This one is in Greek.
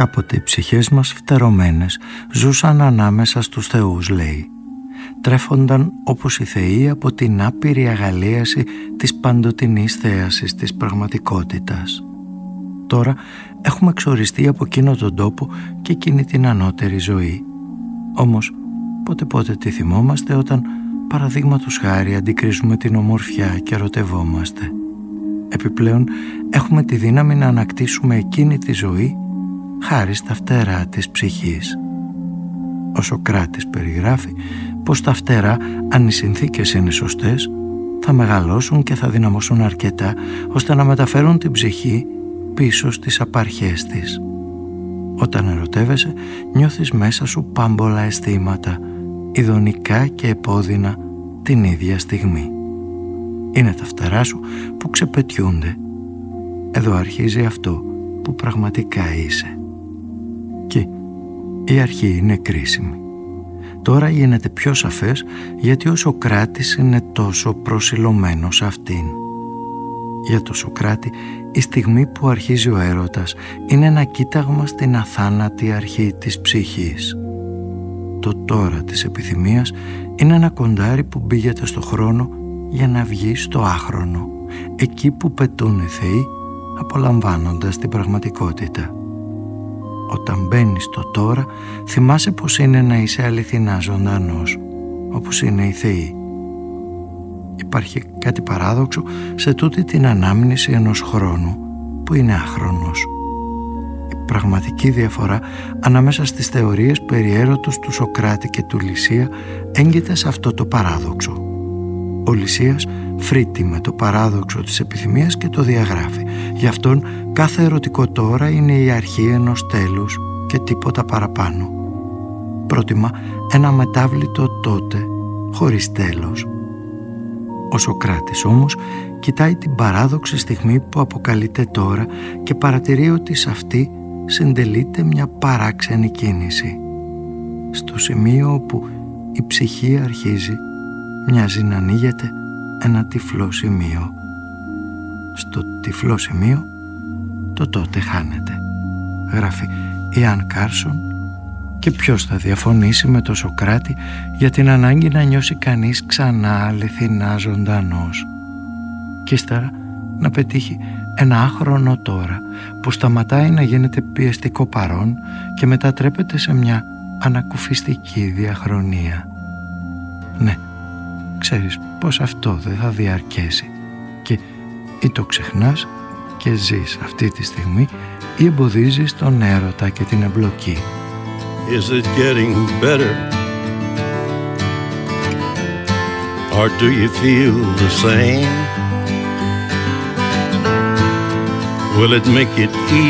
Κάποτε οι ψυχές μας φτερωμένες ζούσαν ανάμεσα στους θεούς, λέει. Τρέφονταν όπως οι θεοί από την άπειρη αγαλίαση της παντοτινής θέασης της πραγματικότητας. Τώρα έχουμε εξοριστεί από εκείνο τον τόπο και εκείνη την ανώτερη ζωή. Όμως πότε τη θυμόμαστε όταν παραδείγματος χάρη αντικρίζουμε την ομορφιά και ερωτευόμαστε. Επιπλέον έχουμε τη δύναμη να ανακτήσουμε εκείνη τη ζωή χάρη στα φτερά της ψυχής. Ο Σωκράτης περιγράφει πως τα φτερά, αν οι συνθήκες είναι σωστές, θα μεγαλώσουν και θα δυναμώσουν αρκετά ώστε να μεταφέρουν την ψυχή πίσω στις απαρχές της. Όταν ερωτεύεσαι, νιώθεις μέσα σου πάμπολα αισθήματα, ειδονικά και επώδυνα την ίδια στιγμή. Είναι τα φτερά σου που ξεπετιούνται. Εδώ αρχίζει αυτό που πραγματικά είσαι. Και η αρχή είναι κρίσιμη. Τώρα γίνεται πιο σαφές γιατί ο Σωκράτης είναι τόσο προσιλωμένος σε αυτήν. Για τον Σωκράτη η στιγμή που αρχίζει ο έρωτας είναι ένα κοίταγμα στην αθάνατη αρχή της ψυχής. Το τώρα της επιθυμίας είναι ένα κοντάρι που μπήγεται στο χρόνο για να βγει στο άχρονο, εκεί που πετούν οι θεοί απολαμβάνοντας την πραγματικότητα. Όταν μπαίνεις στο τώρα, θυμάσαι πως είναι να είσαι αληθινά ζωντανός, όπως είναι οι θεοί. Υπάρχει κάτι παράδοξο σε τούτη την ανάμνηση ενός χρόνου που είναι άχρονος. Η πραγματική διαφορά ανάμεσα στις θεωρίες περί έρωτος του Σωκράτη και του Λυσία έγκυται σε αυτό το παράδοξο. Ο Λυσίας φρύτει με το παράδοξο της επιθυμίας και το διαγράφει. Γι' αυτόν κάθε ερωτικό τώρα είναι η αρχή ενός τέλους και τίποτα παραπάνω. Πρότιμα ένα μετάβλητο τότε χωρίς τέλος. Ο Σωκράτης όμως κοιτάει την παράδοξη στιγμή που αποκαλείται τώρα και παρατηρεί ότι σε αυτή συντελείται μια παράξενη κίνηση. Στο σημείο όπου η ψυχή αρχίζει, μοιάζει να ανοίγεται ένα τυφλό σημείο. Στο τυφλό σημείο το τότε χάνεται, γράφει Ιαν Κάρσον, και ποιος θα διαφωνήσει με τον Σωκράτη για την ανάγκη να νιώσει κανείς ξανά αληθινά ζωντανός και ύστερα να πετύχει ένα άχρονο τώρα που σταματάει να γίνεται πιεστικό παρόν και μετατρέπεται σε μια ανακουφιστική διαχρονία. Ναι, ξέρεις πως αυτό δεν θα διαρκέσει και ή το ξεχνάς και ζεις αυτή τη στιγμή ή εμποδίζεις τον έρωτα και την εμπλοκή. Is it getting better? Or do you feel the same? Will it make it